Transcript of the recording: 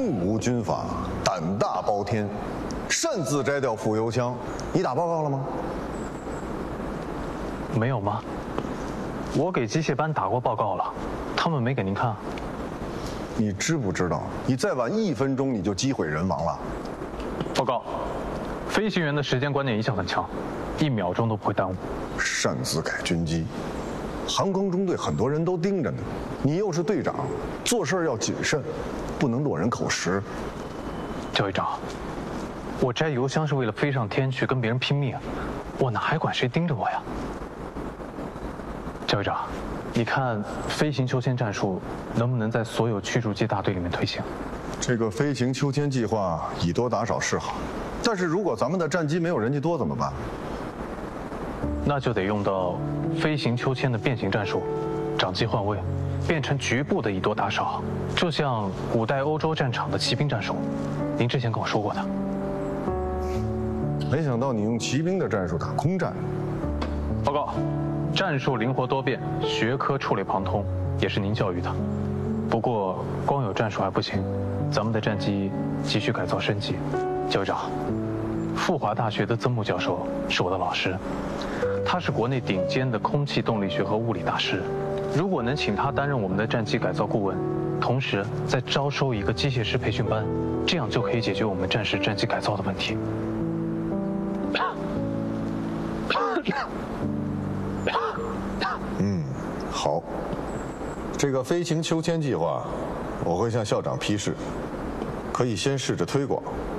无军法，胆大包天，擅自摘掉副油枪。你打报告了吗？ 没有吗？我给机械班打过报告了，他们没给您看。 你知不知道，你再晚1分钟你就机毁人亡了？ 报告，飞行员的时间观念一向很强，1秒钟都不会耽误。 擅自改军机，航空中队很多人都盯着呢，你又是队长，做事要谨慎，不能落人口实。 教队长，我摘油箱是为了飞上天去跟别人拼命，我哪还管谁盯着我呀？教队长，你看飞行秋千战术能不能在所有驱逐机大队里面推行？ 这个飞行秋千计划以多打少是好，但是如果咱们的战机没有人家多怎么办？ 那就得用到飞行秋千的变形战术，长机换位，变成局部的以多打少，就像古代欧洲战场的骑兵战术，您之前跟我说过的。 没想到你用骑兵的战术打空战。 报告，战术灵活多变，学科触类旁通，也是您教育的。不过光有战术还不行，咱们的战机急需改造升级。教队长，富华大学的曾木教授是我的老师，他是国内顶尖的空气动力学和物理大师。如果能请他担任我们的战机改造顾问，同时再招收一个机械师培训班，这样就可以解决我们战时战机改造的问题。 好，这个飞行秋千计划，我会向校长批示，可以先试着推广，